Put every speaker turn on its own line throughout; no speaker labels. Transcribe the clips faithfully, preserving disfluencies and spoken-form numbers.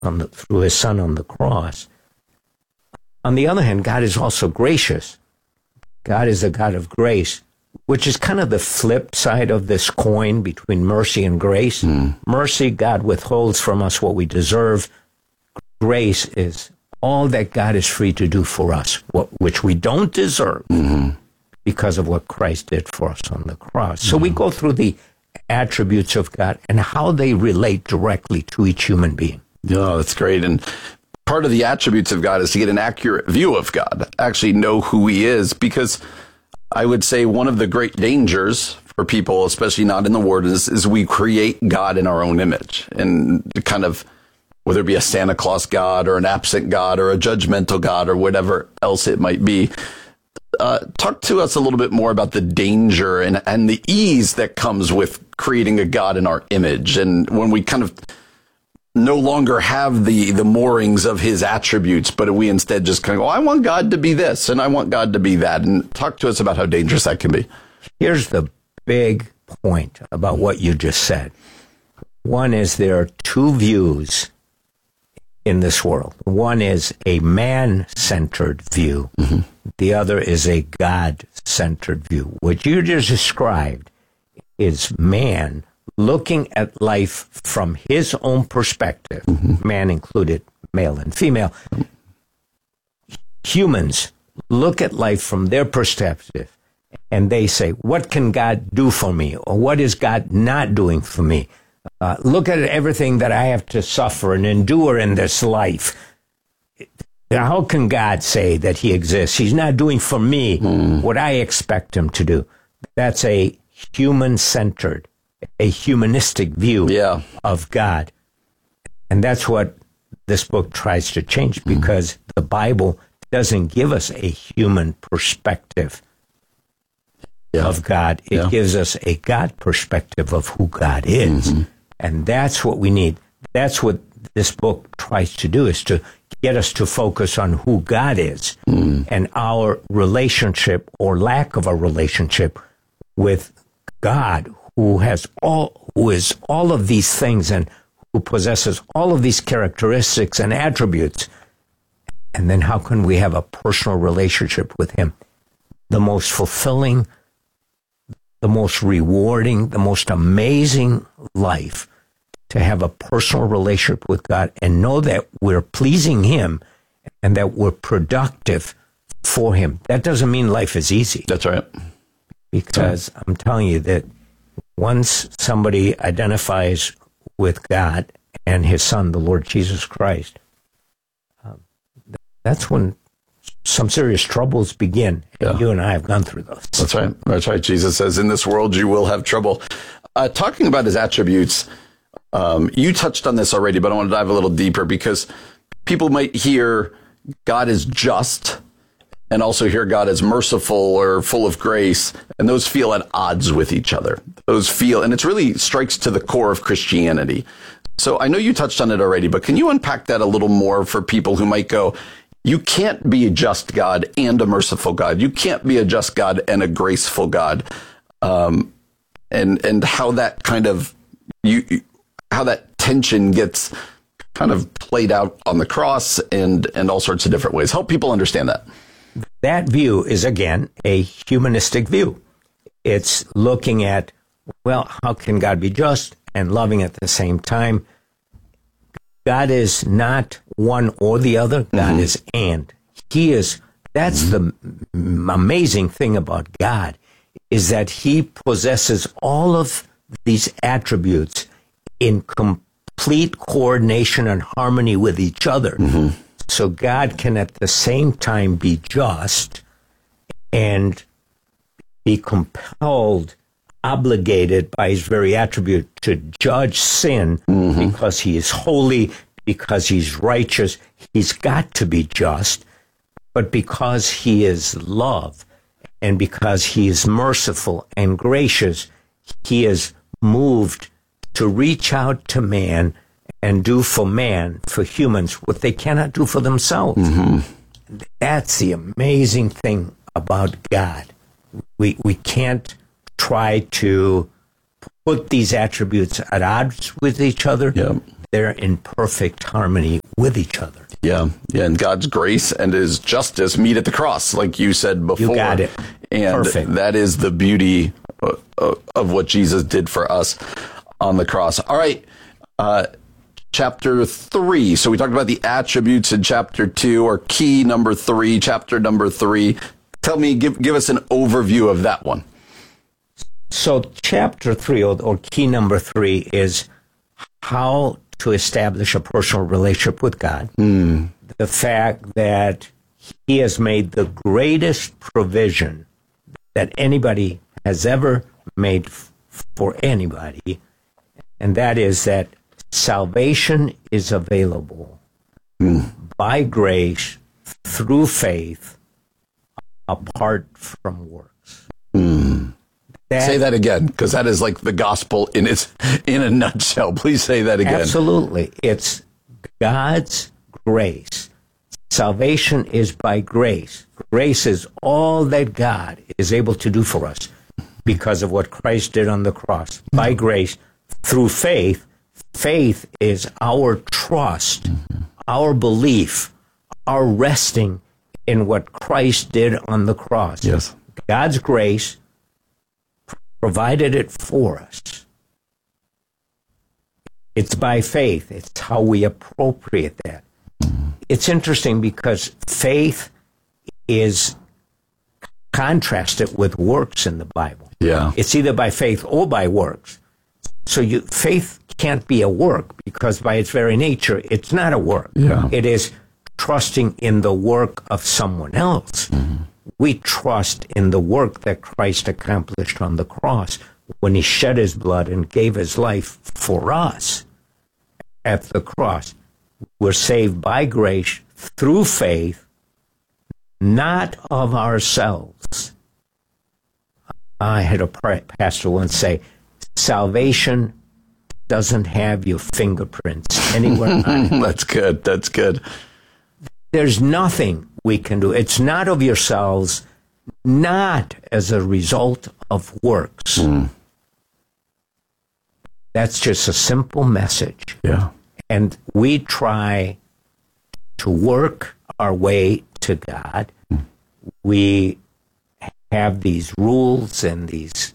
on the, through his son on the cross. On the other hand, God is also gracious. God is a God of grace, which is kind of the flip side of this coin between mercy and grace. Mm. Mercy, God withholds from us what we deserve. Grace is all that God is free to do for us, what, which we don't deserve mm-hmm. because of what Christ did for us on the cross. So mm-hmm. we go through the attributes of God and how they relate directly to each human being.
Yeah, that's great. And part of the attributes of God is to get an accurate view of God, actually know who he is, because I would say one of the great dangers for people, especially not in the Word, is, is we create God in our own image, and kind of, whether it be a Santa Claus God or an absent God or a judgmental God or whatever else it might be. Uh, talk to us a little bit more about the danger and, and the ease that comes with creating a God in our image. And when we kind of no longer have the, the moorings of his attributes, but we instead just kind of go, I want God to be this and I want God to be that. And talk to us about how dangerous that can be.
Here's the big point about what you just said. One is there are two views in this world. One is a man-centered view. Mm-hmm. The other is a God-centered view. What you just described is man looking at life from his own perspective, mm-hmm. man included, male and female. Humans look at life from their perspective, and they say, what can God do for me? Or what is God not doing for me? Uh, look at everything that I have to suffer and endure in this life. How can God say that he exists? He's not doing for me mm. what I expect him to do. That's a human-centered, a humanistic view yeah. of God. And that's what this book tries to change, because mm. the Bible doesn't give us a human perspective yeah. of God. It yeah. gives us a God perspective of who God is. Mm-hmm. And that's what we need. That's what this book tries to do, is to get us to focus on who God is mm. and our relationship or lack of a relationship with God, who has all, who is all of these things and who possesses all of these characteristics and attributes. And then how can we have a personal relationship with him? The most fulfilling, the most rewarding, the most amazing life, to have a personal relationship with God and know that we're pleasing him and that we're productive for him. That doesn't mean life is easy.
That's right.
Because right. I'm telling you that once somebody identifies with God and his son, the Lord Jesus Christ, um, that's when some serious troubles begin. And yeah. you and I have gone through those.
That's right. That's right. Jesus says, in this world you will have trouble. Uh, talking about his attributes, um, you touched on this already, but I want to dive a little deeper, because people might hear God is just and also hear God is merciful or full of grace, and those feel at odds with each other. Those feel, and it really strikes to the core of Christianity. So I know you touched on it already, but can you unpack that a little more for people who might go, you can't be a just God and a merciful God. You can't be a just God and a graceful God. Um, and, and how that kind of, you, how that tension gets kind of played out on the cross and, and all sorts of different ways. Help people understand that.
That view is, again, a humanistic view. It's looking at, well, how can God be just and loving at the same time? God is not one or the other. God mm-hmm. is and. He is, that's mm-hmm. the amazing thing about God, is that he possesses all of these attributes in complete coordination and harmony with each other. Mm-hmm. So God can at the same time be just and be compelled, obligated by his very attribute to judge sin mm-hmm. because he is holy, because he's righteous. He's got to be just, but because he is love and because he is merciful and gracious, he is moved to reach out to man and do for man, for humans, what they cannot do for themselves. Mm-hmm. That's the amazing thing about God. We we can't try to put these attributes at odds with each other.
Yep.
they're in perfect harmony with each other.
Yeah, yeah, and God's grace and His justice meet at the cross, like you said before.
You got it.
And
Perfect.
That is the beauty of, of what Jesus did for us on the cross. All right, uh, chapter three. So we talked about the attributes in chapter two, or key number three, chapter number three. Tell me, give give us an overview of that one.
So chapter three, or, or key number three, is how to establish a personal relationship with God. Mm. The fact that He has made the greatest provision that anybody has ever made f- for anybody, and that is that salvation is available mm. by grace through faith apart from works.
Mm. That, say that again, because that is like the gospel in its in a nutshell. Please say that again.
Absolutely. It's God's grace. Salvation is by grace. Grace is all that God is able to do for us because of what Christ did on the cross. By grace, through faith. Faith is our trust, mm-hmm. our belief, our resting in what Christ did on the cross.
Yes.
God's grace provided it for us. It's by faith. It's how we appropriate that. It's interesting because faith is contrasted with works in the Bible.
Yeah.
It's either by faith or by works. So you, faith can't be a work because by its very nature, it's not a work.
Yeah.
It is trusting in the work of someone else. Mm-hmm. We trust in the work that Christ accomplished on the cross when He shed His blood and gave His life for us at the cross. We're saved by grace through faith, not of ourselves. I had a pastor once say, salvation doesn't have your fingerprints anywhere on it.
That's good. That's good.
There's nothing we can do. It's not of yourselves, not as a result of works. Mm. That's just a simple message.
Yeah.
And we try to work our way to God. Mm. We have these rules and these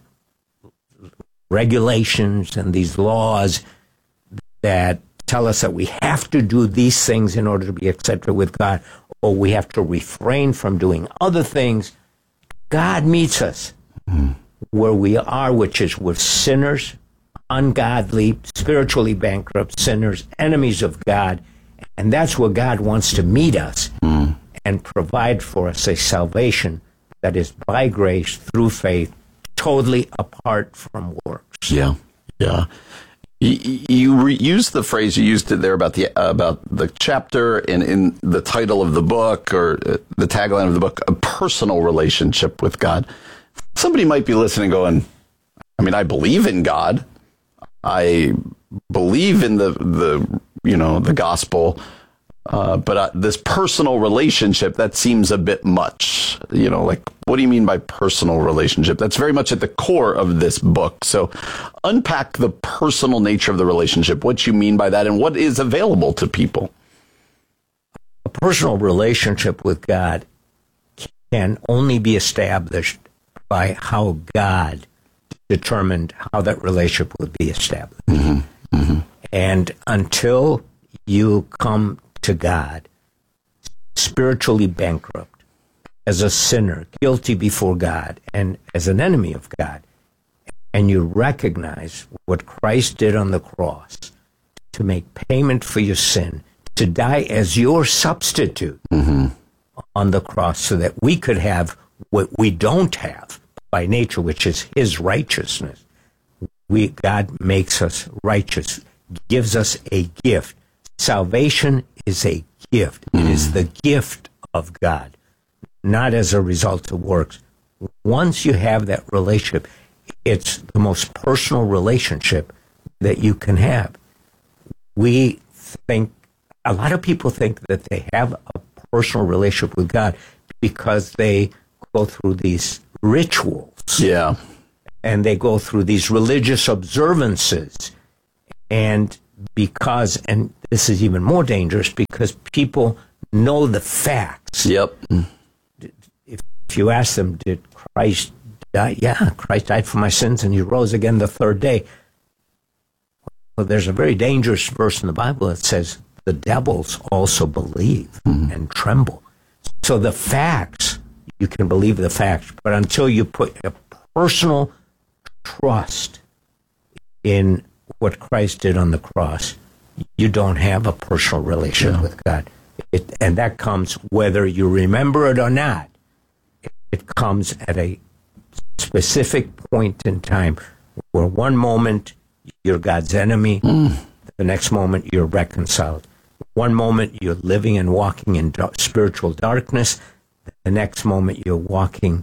regulations and these laws that tell us that we have to do these things in order to be accepted with God, or we have to refrain from doing other things. God meets us mm. where we are, which is we're sinners, ungodly, spiritually bankrupt sinners, enemies of God, and that's where God wants to meet us mm. and provide for us a salvation that is by grace through faith, totally apart from works.
Yeah, yeah. You, you re- used the phrase, you used it there about the uh, about the chapter and in the title of the book, or uh, the tagline of the book, a personal relationship with God. Somebody might be listening going, I mean, I believe in God. I believe in the, the you know, the gospel. Uh, but uh, this personal relationship, that seems a bit much. You know, like, what do you mean by personal relationship? That's very much at the core of this book. So unpack the personal nature of the relationship, what you mean by that, and what is available to people.
A personal relationship with God can only be established by how God determined how that relationship would be established. Mm-hmm. Mm-hmm. And until you come to God, spiritually bankrupt, as a sinner, guilty before God, and as an enemy of God, and you recognize what Christ did on the cross to make payment for your sin, to die as your substitute mm-hmm. on the cross so that we could have what we don't have by nature, which is His righteousness. We, God makes us righteous, gives us a gift. Salvation is a gift. Mm. It is the gift of God, not as a result of works. Once you have that relationship, it's the most personal relationship that you can have. We think, a lot of people think that they have a personal relationship with God because they go through these rituals.
Yeah.
And they go through these religious observances. And because, and this is even more dangerous, because people know the facts.
Yep.
If, if you ask them, did Christ die? Yeah, Christ died for my sins and he rose again the third day. Well, there's a very dangerous verse in the Bible that says the devils also believe mm-hmm. and tremble. So the facts, you can believe the facts, but until you put a personal trust in what Christ did on the cross, you don't have a personal relationship yeah. with God. It, and that comes whether you remember it or not. It, it comes at a specific point in time where one moment you're God's enemy, mm. the next moment you're reconciled. One moment you're living and walking in dark, spiritual darkness, the next moment you're walking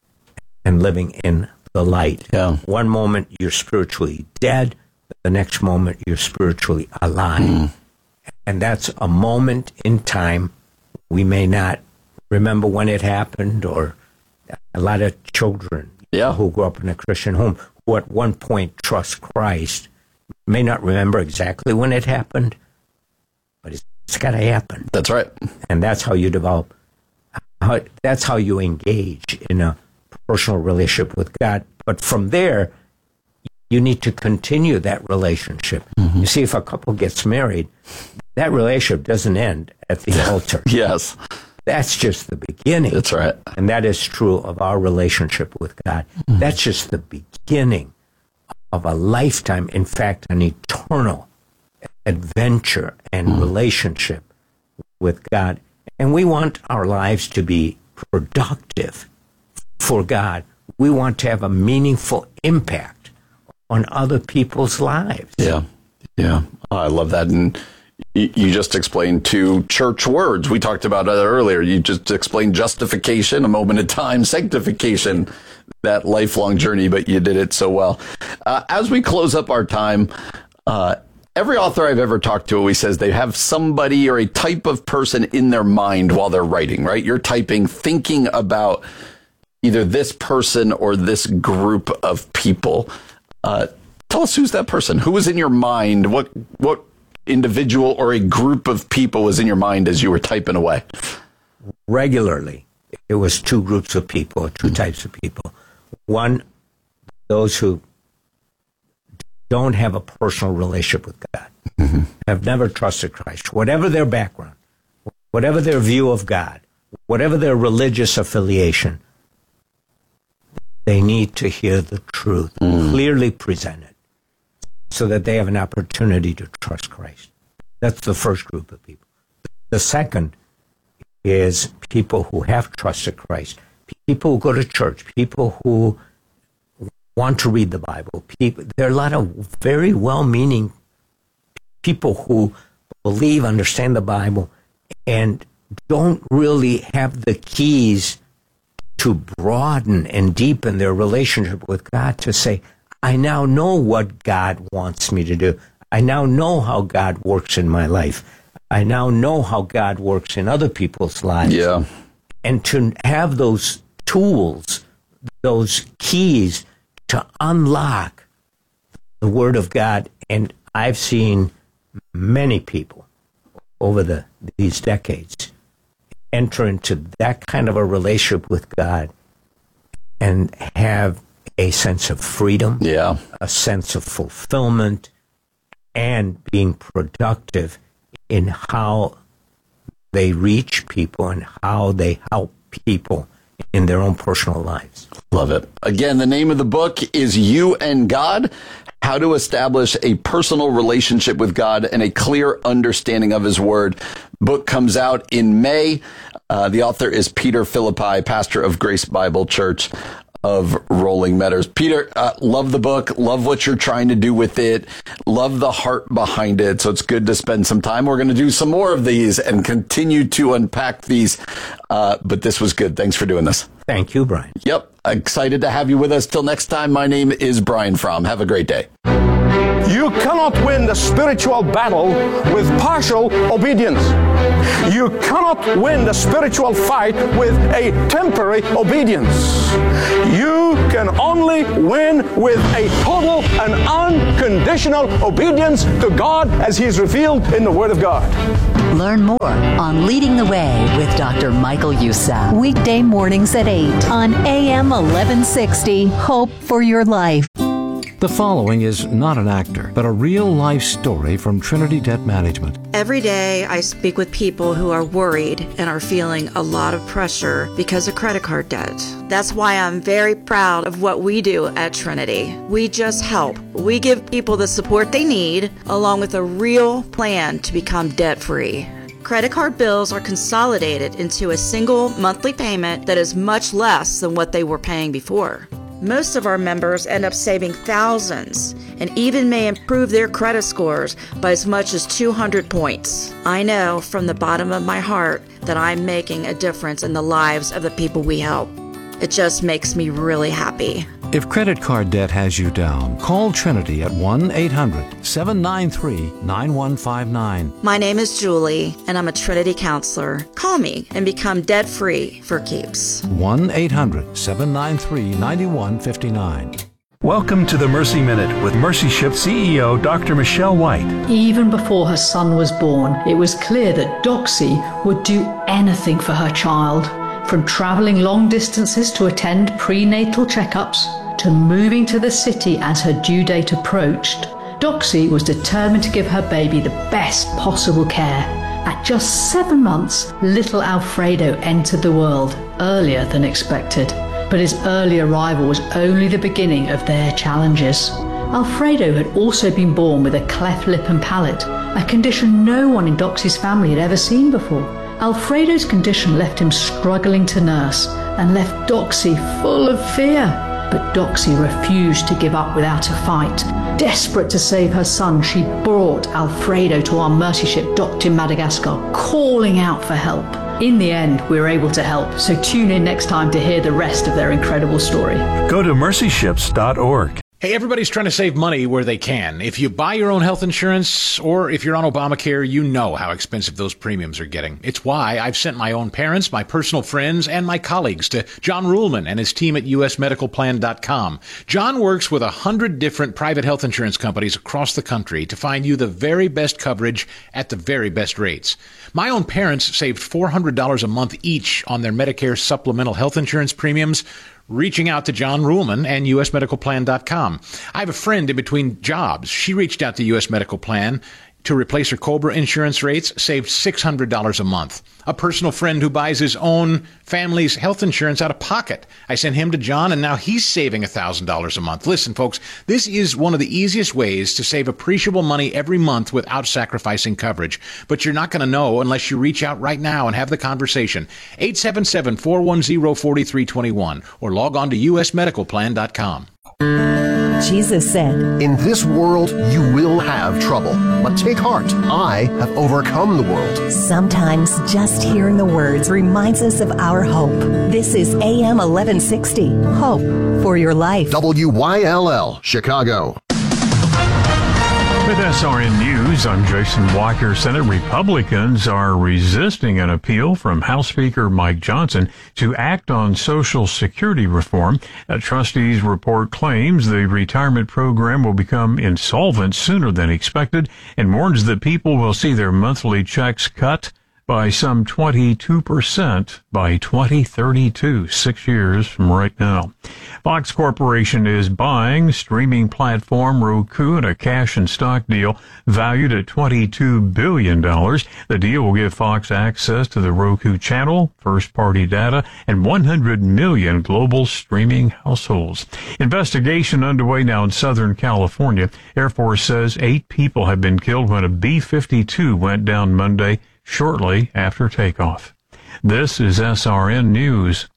and living in the light.
Yeah.
One moment you're spiritually dead, the next moment you're spiritually alive. Mm. And that's a moment in time. We may not remember when it happened, or a lot of children
yeah.
who grew up in a Christian home who at one point trust Christ may not remember exactly when it happened, but it's, it's got to happen.
That's right.
And that's how you develop, how, that's how you engage in a personal relationship with God. But from there, you need to continue that relationship. Mm-hmm. You see, if a couple gets married, that relationship doesn't end at the altar.
Yes.
That's just the beginning.
That's right.
And that is true of our relationship with God. Mm-hmm. That's just the beginning of a lifetime, in fact, an eternal adventure and mm-hmm. relationship with God. And we want our lives to be productive for God. We want to have a meaningful impact on other people's lives.
Yeah, yeah. Oh, I love that. And you, you just explained two church words. We talked about it earlier. You just explained justification, a moment at a time, sanctification, that lifelong journey, but you did it so well. Uh, as we close up our time, uh, every author I've ever talked to always says they have somebody or a type of person in their mind while they're writing, right? You're typing, thinking about either this person or this group of people. Uh, tell us, who's that person? Who was in your mind? What what individual or a group of people was in your mind as you were typing away?
Regularly, it was two groups of people, two mm-hmm. types of people. One, those who don't have a personal relationship with God, mm-hmm. have never trusted Christ, whatever their background, whatever their view of God, whatever their religious affiliation, they need to hear the truth, mm. clearly presented, so that they have an opportunity to trust Christ. That's the first group of people. The second is people who have trusted Christ, people who go to church, people who want to read the Bible. People, there are a lot of very well-meaning people who believe, understand the Bible, and don't really have the keys to broaden and deepen their relationship with God, to say, I now know what God wants me to do. I now know how God works in my life. I now know how God works in other people's lives.
Yeah.
And to have those tools, those keys to unlock the Word of God. And I've seen many people over the these decades enter into that kind of a relationship with God and have a sense of freedom,
yeah,
a sense of fulfillment, and being productive in how they reach people and how they help people in their own personal lives.
Love it. Again, the name of the book is You and God: How to Establish a Personal Relationship with God and a Clear Understanding of His Word. Book comes out in May. Uh, the author is Peter Philippi, pastor of Grace Bible Church of Rolling Meadows. Peter, uh, love the book. Love what you're trying to do with it. Love the heart behind it. So it's good to spend some time. We're going to do some more of these and continue to unpack these. Uh, but this was good. Thanks for doing this.
Thank you, Brian.
Yep. Excited to have you with us. Till next time, my name is Brian Fromm. Have a great day.
You cannot win the spiritual battle with partial obedience. You cannot win the spiritual fight with a temporary obedience. You can only win with a total and unconditional obedience to God as He is revealed in the Word of God.
Learn more on Leading the Way with Doctor Michael Youssef.
Weekday mornings at eight on A M eleven sixty. Hope for your life.
The following is not an actor, but a real-life story from Trinity Debt Management.
Every day I speak with people who are worried and are feeling a lot of pressure because of credit card debt. That's why I'm very proud of what we do at Trinity. We just help. We give people the support they need, along with a real plan to become debt-free. Credit card bills are consolidated into a single monthly payment that is much less than what they were paying before. Most of our members end up saving thousands and even may improve their credit scores by as much as two hundred points. I know from the bottom of my heart that I'm making a difference in the lives of the people we help. It just makes me really happy.
If credit card debt has you down, call Trinity at one eight hundred seven nine three nine one five nine.
My name is Julie, and I'm a Trinity counselor. Call me and become debt-free for keeps.
one eight hundred seven nine three nine one five nine.
Welcome to the Mercy Minute with Mercy Ship C E O Doctor Michelle White.
Even before her son was born, it was clear that Doxy would do anything for her child. From traveling long distances to attend prenatal checkups, to moving to the city as her due date approached, Doxy was determined to give her baby the best possible care. At just seven months, little Alfredo entered the world earlier than expected. But his early arrival was only the beginning of their challenges. Alfredo had also been born with a cleft lip and palate, a condition no one in Doxy's family had ever seen before. Alfredo's condition left him struggling to nurse and left Doxy full of fear. But Doxy refused to give up without a fight. Desperate to save her son, she brought Alfredo to our mercy ship docked in Madagascar, calling out for help. In the end, we were able to help, so tune in next time to hear the rest of their incredible story.
Go to mercy ships dot org.
Hey, everybody's trying to save money where they can. If you buy your own health insurance or if you're on Obamacare, you know how expensive those premiums are getting. It's why I've sent my own parents, my personal friends, and my colleagues to John Ruhlman and his team at U S medical plan dot com. John works with a hundred different private health insurance companies across the country to find you the very best coverage at the very best rates. My own parents saved four hundred dollars a month each on their Medicare supplemental health insurance premiums, reaching out to John Ruhlman and U S medical plan dot com. I have a friend in between jobs. She reached out to U S Medical Plan to replace her COBRA insurance rates, saved six hundred dollars a month. A personal friend who buys his own family's health insurance out of pocket. I sent him to John, and now he's saving one thousand dollars a month. Listen, folks, this is one of the easiest ways to save appreciable money every month without sacrificing coverage. But you're not going to know unless you reach out right now and have the conversation. eight seven seven, four one zero, four three two one or log on to U S medical plan dot com.
Jesus said,
"In this world you will have trouble, but take heart. I have overcome the world."
Sometimes just hearing the words reminds us of our hope. This is A M eleven sixty, Hope for Your Life.
W Y L L, Chicago.
With S R N News, I'm Jason Walker. Senate Republicans are resisting an appeal from House Speaker Mike Johnson to act on Social Security reform. A trustees report claims the retirement program will become insolvent sooner than expected and warns that people will see their monthly checks cut by some twenty-two percent by twenty thirty-two, six years from right now. Fox Corporation is buying streaming platform Roku in a cash and stock deal valued at twenty-two billion dollars. The deal will give Fox access to the Roku channel, first-party data, and one hundred million global streaming households. Investigation underway now in Southern California. Air Force says eight people have been killed when a B fifty-two went down Monday, shortly after takeoff. This is S R N News.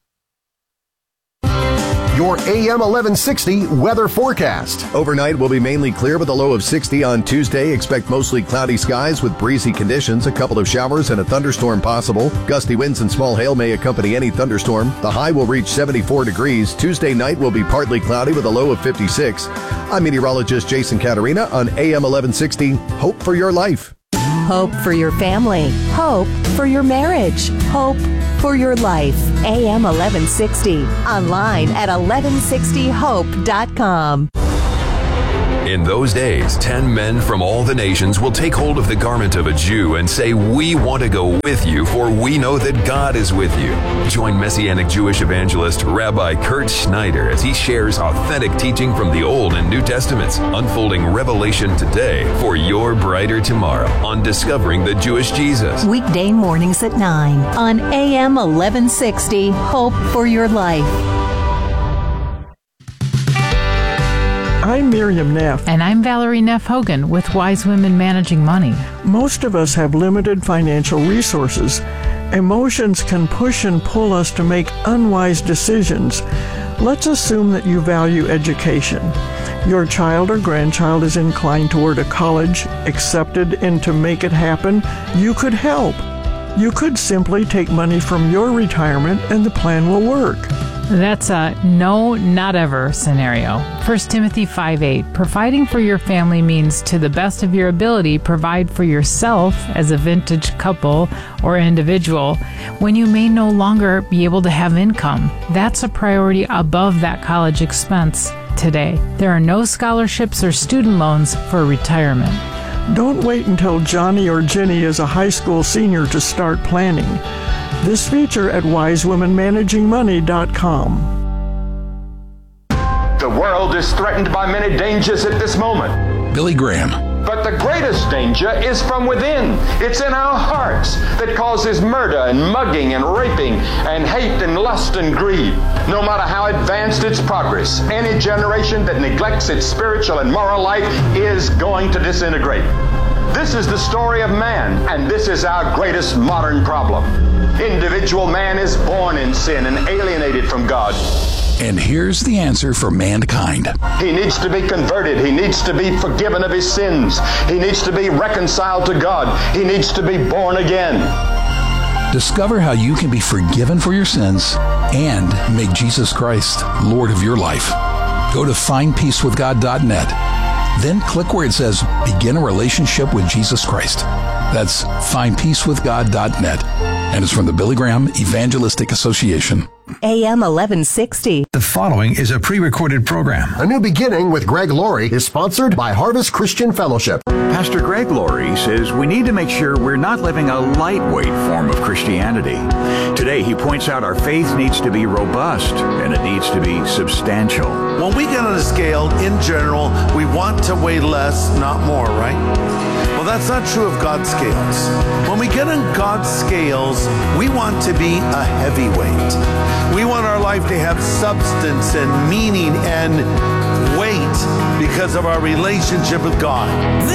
Your A M eleven sixty weather forecast. Overnight will be mainly clear with a low of sixty on Tuesday. Expect mostly cloudy skies with breezy conditions, a couple of showers and a thunderstorm possible. Gusty winds and small hail may accompany any thunderstorm. The high will reach seventy-four degrees. Tuesday night will be partly cloudy with a low of fifty-six. I'm meteorologist Jason Caterina on A M eleven sixty. Hope for Your Life.
Hope for your family. Hope for your marriage. Hope for your life. A M eleven sixty. Online at eleven sixty hope dot com.
In those days, ten men from all the nations will take hold of the garment of a Jew and say, "We want to go with you, for we know that God is with you." Join Messianic Jewish evangelist Rabbi Kurt Schneider as he shares authentic teaching from the Old and New Testaments, unfolding revelation today for your brighter tomorrow on Discovering the Jewish Jesus.
Weekday mornings at nine on A M eleven sixty. Hope for your life.
I'm Miriam Neff.
And I'm Valerie Neff Hogan with Wise Women Managing Money.
Most of us have limited financial resources. Emotions can push and pull us to make unwise decisions. Let's assume that you value education. Your child or grandchild is inclined toward a college, accepted, and to make it happen, you could help. You could simply take money from your retirement and the plan will work.
That's a no, not ever scenario. First Timothy five eight, providing for your family means to the best of your ability, provide for yourself as a vintage couple or individual when you may no longer be able to have income. That's a priority above that college expense today. There are no scholarships or student loans for retirement.
Don't wait until Johnny or Jenny is a high school senior to start planning. This feature at wise women managing money dot com.
The world is threatened by many dangers at this moment.
Billy Graham.
But the greatest danger is from within. It's in our hearts that causes murder and mugging and raping and hate and lust and greed. No matter how advanced its progress, any generation that neglects its spiritual and moral life is going to disintegrate. This is the story of man, and this is our greatest modern problem. Individual man is born in sin and alienated from God.
And here's the answer for mankind.
He needs to be converted. He needs to be forgiven of his sins. He needs to be reconciled to God. He needs to be born again.
Discover how you can be forgiven for your sins and make Jesus Christ Lord of your life. Go to find peace with god dot net. Then click where it says Begin a Relationship with Jesus Christ. That's find peace with god dot net. And it's from the Billy Graham Evangelistic Association.
A M eleven sixty.
The following is a pre-recorded program.
A New Beginning with Greg Laurie is sponsored by Harvest Christian Fellowship.
Pastor Greg Laurie says we need to make sure we're not living a lightweight form of Christianity. Today, he points out our faith needs to be robust and it needs to be substantial.
When we get on a scale, in general, we want to weigh less, not more, right? Well, that's not true of God's scales. When we get on God's scales, we want to be a heavyweight. We want our life to have substance and meaning and weight because of our relationship with God.